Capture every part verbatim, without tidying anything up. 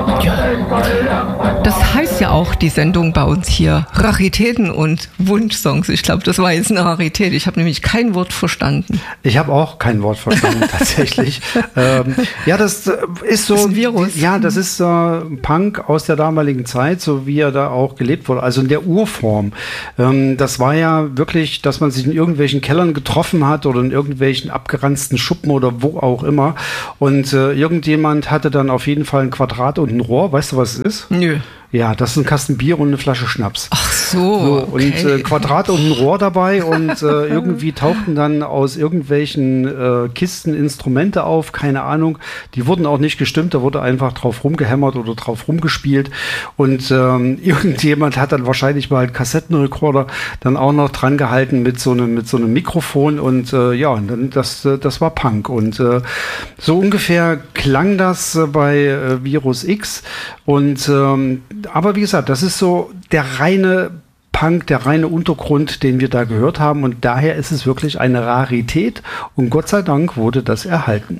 Das heißt ja auch die Sendung bei uns hier, Raritäten und Wunschsongs. Ich glaube, das war jetzt eine Rarität. Ich habe nämlich kein Wort verstanden. Ich habe auch kein Wort verstanden, tatsächlich. ähm, ja, das ist so. Das ist ein Virus. Ja, das ist äh, Punk aus der damaligen Zeit, so wie er da auch gelebt wurde. Also in der Urform. Ähm, das war ja wirklich, dass man sich in irgendwelchen Kellern getroffen hat oder in irgendwelchen abgeranzten Schuppen oder wo auch immer. Und äh, irgendjemand hatte dann auf jeden Fall ein Quadrat und ein Rohr. Weißt du, was es ist? Nö. Ja, das ist ein Kasten Bier und eine Flasche Schnaps. Ach so, so okay. Und äh, Quadrat und ein Rohr dabei und äh, irgendwie tauchten dann aus irgendwelchen äh, Kisten Instrumente auf, keine Ahnung. Die wurden auch nicht gestimmt, da wurde einfach drauf rumgehämmert oder drauf rumgespielt und ähm, irgendjemand hat dann wahrscheinlich mal einen Kassettenrekorder dann auch noch dran gehalten mit so einem mit so einem Mikrofon und äh, ja, und dann das äh, das war Punk und äh, so ungefähr klang das äh, bei äh, Virus X und ähm, aber wie gesagt, das ist so der reine Punk, der reine Untergrund, den wir da gehört haben. Und daher ist es wirklich eine Rarität. Und Gott sei Dank wurde das erhalten.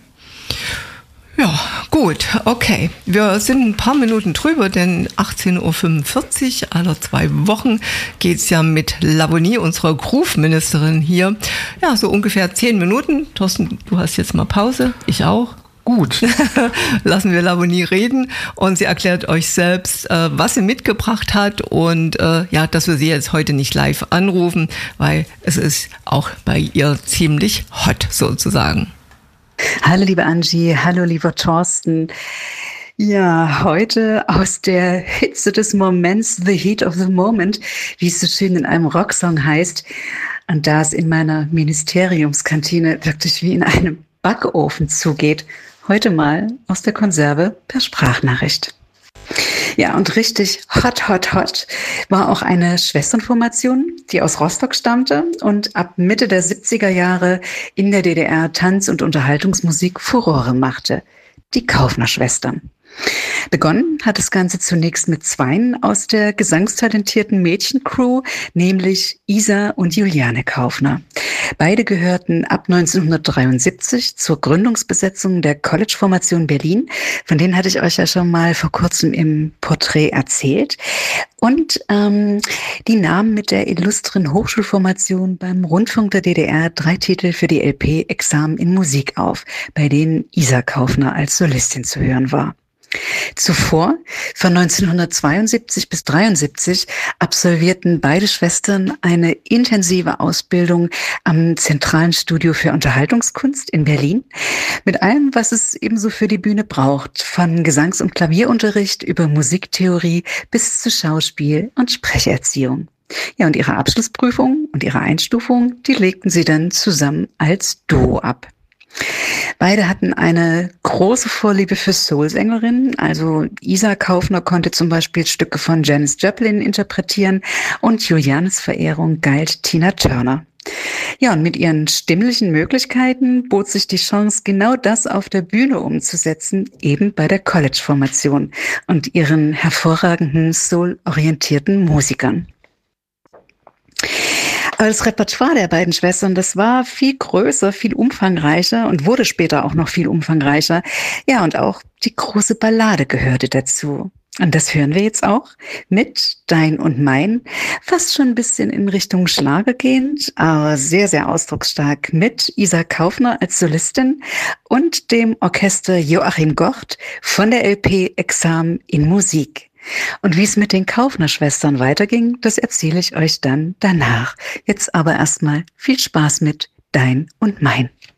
Ja, gut, okay. Wir sind ein paar Minuten drüber, denn achtzehn Uhr fünfundvierzig, alle zwei Wochen, geht's ja mit Lavonie, unserer Groove-Ministerin hier. Ja, so ungefähr zehn Minuten. Thorsten, du hast jetzt mal Pause, ich auch. Gut. Lassen wir Lavonie reden und sie erklärt euch selbst, äh, was sie mitgebracht hat und äh, ja, dass wir sie jetzt heute nicht live anrufen, weil es ist auch bei ihr ziemlich hot sozusagen. Hallo liebe Angie, hallo lieber Thorsten. Ja, heute aus der Hitze des Moments, the heat of the moment, wie es so schön in einem Rocksong heißt. Und da es in meiner Ministeriumskantine wirklich wie in einem Backofen zugeht, heute mal aus der Konserve per Sprachnachricht. Ja, und richtig hot, hot, hot war auch eine Schwesternformation, die aus Rostock stammte und ab Mitte der siebziger Jahre in der D D R Tanz- und Unterhaltungsmusik Furore machte. Die Kaufner-Schwestern. Begonnen hat das Ganze zunächst mit zweien aus der gesangstalentierten Mädchencrew, nämlich Isa und Juliane Kaufner. Beide gehörten ab neunzehnhundertdreiundsiebzig zur Gründungsbesetzung der College-Formation Berlin. Von denen hatte ich euch ja schon mal vor kurzem im Porträt erzählt. Und ähm, die nahmen mit der illustren Hochschulformation beim Rundfunk der D D R drei Titel für die L P Examen in Musik auf, bei denen Isa Kaufner als Solistin zu hören war. Zuvor, von neunzehnhundertzweiundsiebzig bis dreiundsiebzig, absolvierten beide Schwestern eine intensive Ausbildung am Zentralen Studio für Unterhaltungskunst in Berlin, mit allem, was es ebenso für die Bühne braucht, von Gesangs- und Klavierunterricht über Musiktheorie bis zu Schauspiel und Sprecherziehung. Ja, und ihre Abschlussprüfung und ihre Einstufung, die legten sie dann zusammen als Duo ab. Beide hatten eine große Vorliebe für Soul-Sängerinnen. Also Isa Kaufner konnte zum Beispiel Stücke von Janis Joplin interpretieren und Julianes Verehrung galt Tina Turner. Ja, und mit ihren stimmlichen Möglichkeiten bot sich die Chance, genau das auf der Bühne umzusetzen, eben bei der College-Formation und ihren hervorragenden soul-orientierten Musikern. Aber das Repertoire der beiden Schwestern, das war viel größer, viel umfangreicher und wurde später auch noch viel umfangreicher. Ja, und auch die große Ballade gehörte dazu. Und das hören wir jetzt auch mit Dein und Mein, fast schon ein bisschen in Richtung Schlager gehend, aber sehr, sehr ausdrucksstark mit Isa Kaufner als Solistin und dem Orchester Joachim Gort von der L P Examen in Musik. Und wie es mit den Kaufner-Schwestern weiterging, das erzähle ich euch dann danach. Jetzt aber erstmal viel Spaß mit Dein und Mein.